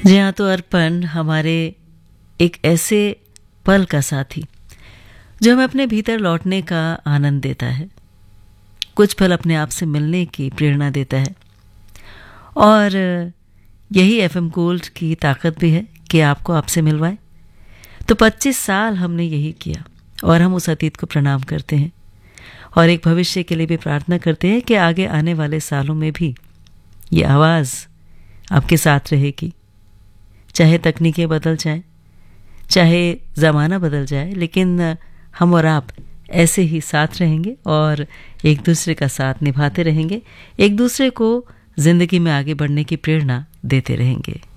जी हाँ, तो अर्पण हमारे एक ऐसे पल का साथी जो हमें अपने भीतर लौटने का आनंद देता है, कुछ पल अपने आप से मिलने की प्रेरणा देता है। और यही एफएम गोल्ड की ताकत भी है कि आपको आपसे मिलवाए। तो 25 साल हमने यही किया और हम उस अतीत को प्रणाम करते हैं और एक भविष्य के लिए भी प्रार्थना करते हैं कि आगे आने वाले सालों में भी ये आवाज़ आपके साथ रहेगी। चाहे तकनीकें बदल जाएं, चाहे ज़माना बदल जाए, लेकिन हम और आप ऐसे ही साथ रहेंगे और एक दूसरे का साथ निभाते रहेंगे, एक दूसरे को ज़िंदगी में आगे बढ़ने की प्रेरणा देते रहेंगे।